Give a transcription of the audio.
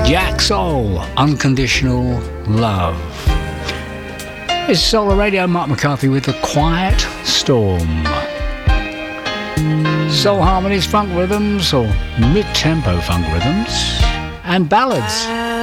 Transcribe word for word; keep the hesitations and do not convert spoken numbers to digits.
Jack Soul, Unconditional Love. It's Solar Radio, Mark McCarthy with The Quiet Storm. Soul harmonies, funk rhythms, or mid-tempo funk rhythms, and ballads.